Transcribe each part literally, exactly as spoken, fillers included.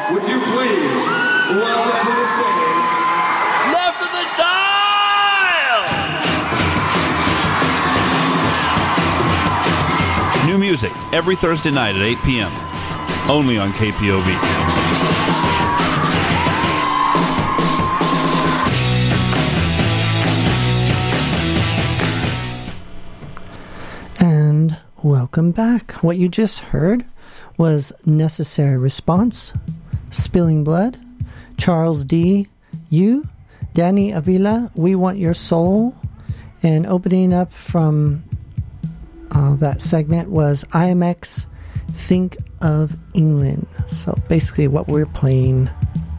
would you please welcome to the stage Left of the Dial! New music every Thursday night at eight p.m. Only on K P O V. And welcome back. What you just heard was Necessary Response, Spilling Blood, Charles D. You, Danny Avila, We Want Your Soul, and opening up from uh, that segment was I M X, Think of England. So basically what we're playing.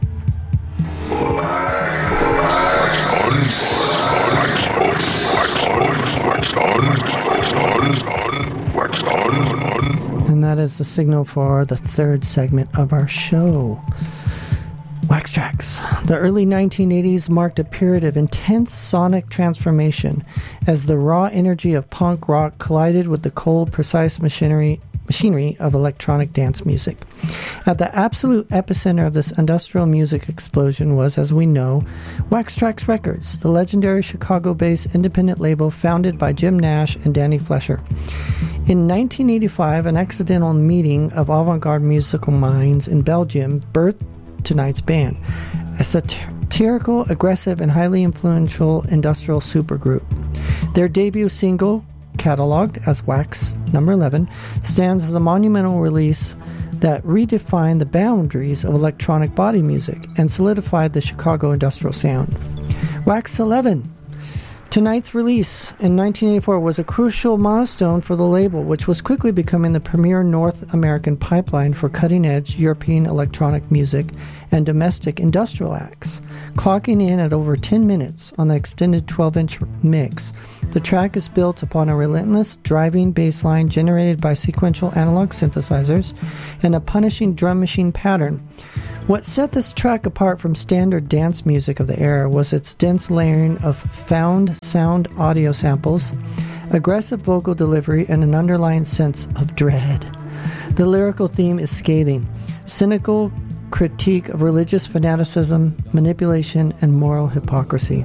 And that is the signal for the third segment of our show. Wax Trax. The early nineteen eighties marked a period of intense sonic transformation as the raw energy of punk rock collided with the cold, precise machinery machinery of electronic dance music. At the absolute epicenter of this industrial music explosion was, as we know, Wax Trax Records, the legendary Chicago-based independent label founded by Jim Nash and Danny Fleischer. In nineteen eighty-five, an accidental meeting of avant-garde musical minds in Belgium birthed tonight's band, a satirical, aggressive, and highly influential industrial supergroup. Their debut single, cataloged as Wax number eleven, stands as a monumental release that redefined the boundaries of electronic body music and solidified the Chicago industrial sound. Wax eleven. Tonight's release in nineteen eighty-four was a crucial milestone for the label, which was quickly becoming the premier North American pipeline for cutting-edge European electronic music and domestic industrial acts. Clocking in at over ten minutes on the extended twelve-inch mix, the track is built upon a relentless driving bass line generated by sequential analog synthesizers and a punishing drum machine pattern. What set this track apart from standard dance music of the era was its dense layering of found sound audio samples, aggressive vocal delivery, and an underlying sense of dread. The lyrical theme is scathing, cynical critique of religious fanaticism, manipulation, and moral hypocrisy.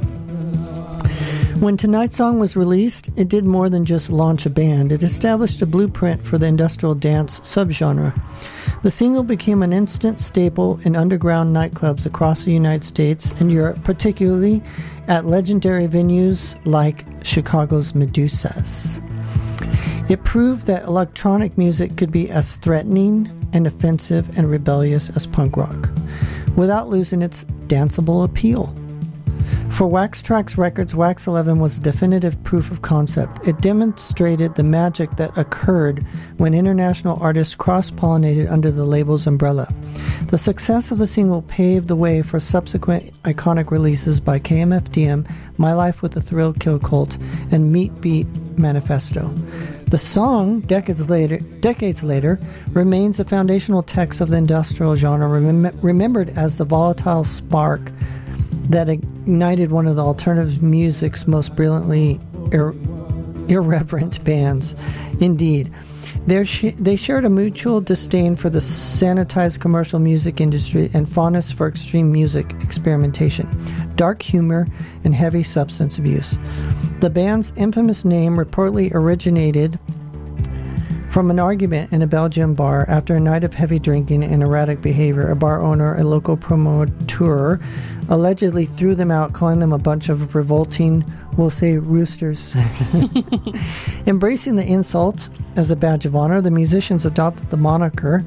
When tonight's song was released, it did more than just launch a band. It established a blueprint for the industrial dance subgenre. The single became an instant staple in underground nightclubs across the United States and Europe, particularly at legendary venues like Chicago's Medusas. It proved that electronic music could be as threatening and offensive and rebellious as punk rock, without losing its danceable appeal. For Wax Trax Records, Wax eleven was a definitive proof of concept. It demonstrated the magic that occurred when international artists cross-pollinated under the label's umbrella. The success of the single paved the way for subsequent iconic releases by K M F D M, My Life with the Thrill Kill Cult, and Meat Beat Manifesto. The song, decades later, decades later, remains the foundational text of the industrial genre, remem- remembered as the volatile spark that ignited one of the alternative music's most brilliantly ir- irreverent bands. Indeed, sh- they shared a mutual disdain for the sanitized commercial music industry and fondness for extreme music experimentation, dark humor, and heavy substance abuse. The band's infamous name reportedly originated from an argument in a Belgian bar after a night of heavy drinking and erratic behavior. A bar owner, a local promoter, allegedly threw them out, calling them a bunch of revolting, we'll say, roosters. Embracing the insult as a badge of honor, the musicians adopted the moniker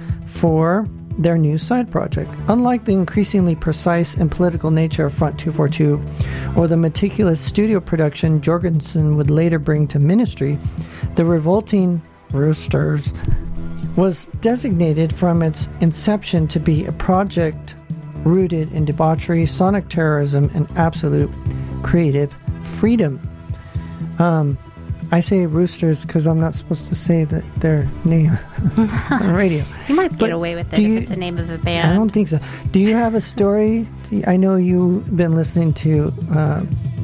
for their new side project. Unlike the increasingly precise and political nature of Front two forty-two, or the meticulous studio production Jorgensen would later bring to Ministry, the revolting Roosters was designated from its inception to be a project rooted in debauchery, sonic terrorism, and absolute creative freedom. Um, I say Roosters because I'm not supposed to say that their name on radio. You might get but away with it you, if it's the name of a band. I don't think so. Do you have a story? I know you've been listening to uh,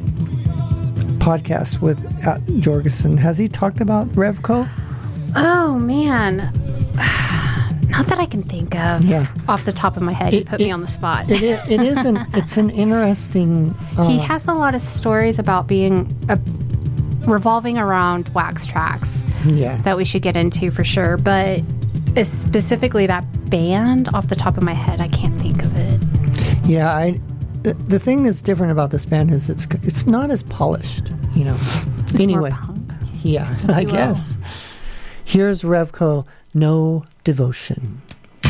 podcasts with uh, Jorgensen. Has he talked about Revco? Oh, man. Not that I can think of Yeah. off the top of my head. You It- put me it- on the spot. It, i- it is an, it's an interesting... Uh, He has a lot of stories about being a, revolving around Wax Trax yeah. that we should get into for sure. But uh, specifically that band, off the top of my head, I can't think of it. Yeah, I... The, the thing that's different about this band is it's it's not as polished, you know. It's anyway, more punk. yeah, I Well. guess. Here's Revco, No Devotion.